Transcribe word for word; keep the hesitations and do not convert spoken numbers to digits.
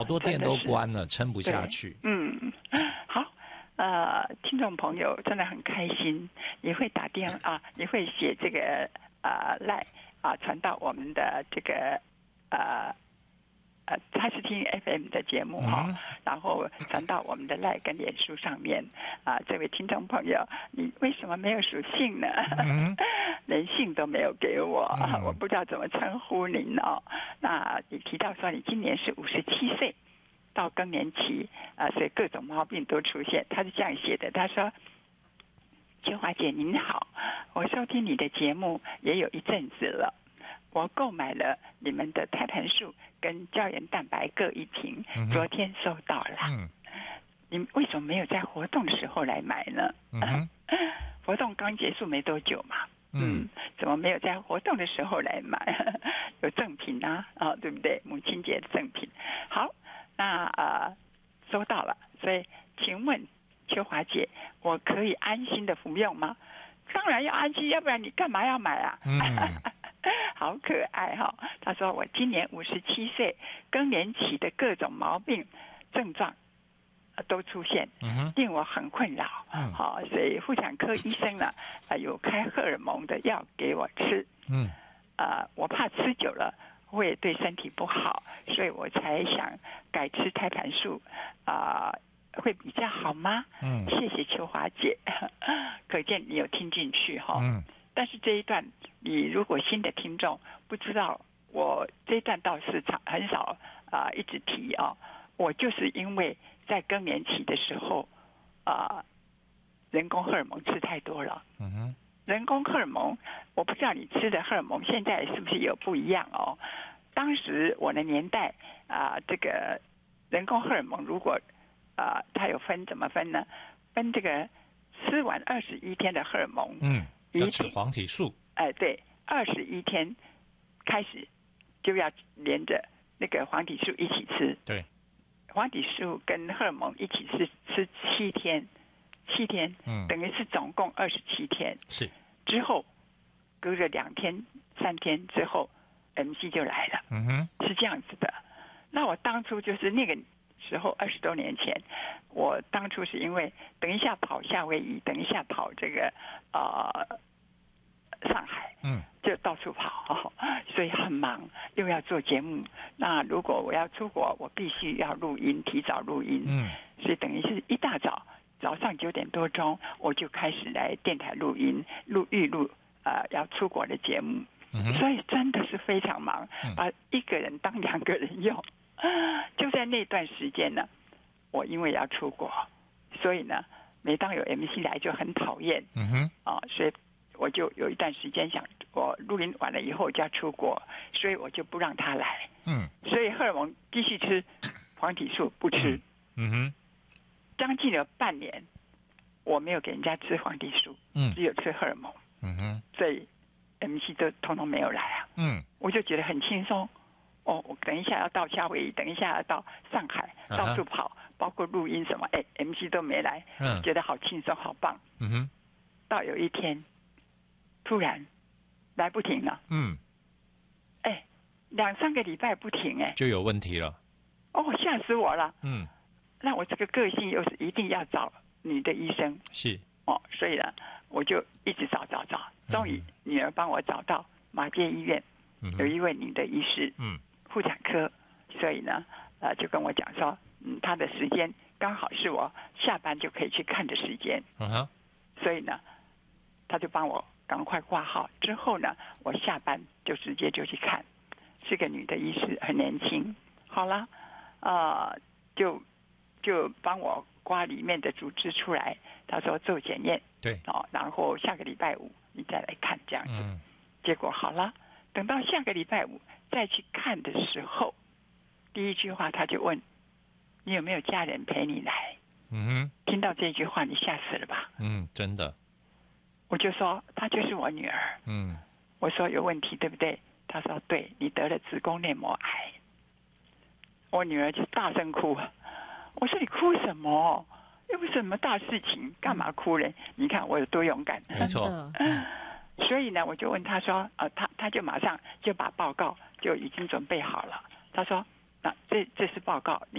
多店都关了，撑不下去。 嗯，好，呃，听众朋友真的很开心，你会打电啊，你会写这个啊赖啊传到我们的这个呃。呃，他是听 F M 的节目哈、哦嗯，然后传到我们的赖跟脸书上面啊、呃。这位听众朋友，你为什么没有属姓呢？嗯、连姓都没有给我、嗯，我不知道怎么称呼您哦。那你提到说你今年是五十七岁，到更年期啊、呃，所以各种毛病都出现。他是这样写的，他说：“秋华姐您好，我收听你的节目也有一阵子了。”我购买了你们的胎盘素跟胶原蛋白各一瓶、嗯，昨天收到了。嗯，你为什么没有在活动的时候来买呢？嗯、活动刚结束没多久嘛。嗯，怎么没有在活动的时候来买？有赠品啊，啊、哦，对不对？母亲节的赠品。好，那呃收到了，所以请问秋华姐，我可以安心的服用吗？当然要安心，要不然你干嘛要买啊？嗯好可爱哈、哦！他说我今年五十七岁，更年期的各种毛病症状都出现，嗯、令我很困扰。嗯，好，所以妇产科医生呢，呃，有开荷尔蒙的药给我吃。嗯，呃，我怕吃久了会对身体不好，所以我才想改吃胎盘素，啊、呃，会比较好吗？嗯，谢谢秋华姐，可见你有听进去哈、哦。嗯。但是这一段，你如果新的听众不知道，我这一段倒是很少啊、呃、一直提啊、哦。我就是因为在更年期的时候啊、呃，人工荷尔蒙吃太多了。嗯哼。人工荷尔蒙，我不知道你吃的荷尔蒙现在是不是有不一样哦。当时我的年代啊、呃，这个人工荷尔蒙如果啊、呃，它有分怎么分呢？分这个吃完二十一天的荷尔蒙。嗯。 要吃黄体素， 哎，对，二十一天开始就要连着那个黄体素一起吃。 对， 黄体素跟荷尔蒙一起吃吃七天，七天，嗯，等于是总共二十七天。 是之后隔了两天、三天之后 ，M C 就来了。嗯哼，是这样子的。那我当初就是那个时候二十多年前，我当初是因为等一下跑夏威夷，等一下跑这个呃上海，嗯，就到处跑，所以很忙，又要做节目。那如果我要出国，我必须要录音，提早录音，嗯，所以等于是一大早，早上九点多钟我就开始来电台录音，录预录呃要出国的节目，嗯，所以真的是非常忙，把一个人当两个人用。就在那段时间呢，我因为要出国，所以呢，每当有 M C 来就很讨厌，嗯哼，啊，所以我就有一段时间想，我录音完了以后就要出国，所以我就不让他来，嗯，所以荷尔蒙继续吃，黄体素不吃，嗯哼，将近了半年，我没有给人家吃黄体素，嗯，只有吃荷尔蒙，嗯哼，所以 M C 都通通没有来啊，嗯，我就觉得很轻松。哦，我等一下要到夏威夷，等一下要到上海，到处跑， uh-huh. 包括录音什么，哎 ，M C 都没来，嗯，觉得好轻松，好棒。嗯哼，到有一天，突然来不停了，嗯，哎，两三个礼拜不停，哎， 就有问题了。 哦，吓死我了。嗯，那我这个个性又是一定要找女的医生， 是哦，所以呢，我就一直找找找，终于女儿帮我找到马偕医院，嗯，有一位女的医师，嗯。妇产科，所以呢，呃，就跟我讲说，嗯，他的时间刚好是我下班就可以去看的时间，嗯哼，所以呢，他就帮我赶快挂号，之后呢，我下班就直接就去看，是个女的医师，很年轻，好了，呃，就就帮我刮里面的组织出来，他说做检验， 对， 哦，然后下个礼拜五你再来看这样子，嗯，结果好了，等到下个礼拜五再去看的时候，第一句话他就问你有没有家人陪你来。嗯哼，听到这句话你吓死了吧？ 嗯，真的。 我就说她就是我女儿。嗯，我说有问题对不对？他说对，你得了子宫内膜癌。我女儿就大声哭。我说你哭什么？又不是什么大事情，干嘛哭呢？你看我有多勇敢。 没错。 嗯，所以呢，我就问他说，呃，他他就马上就把报告就已经准备好了。他说，那这这是报告。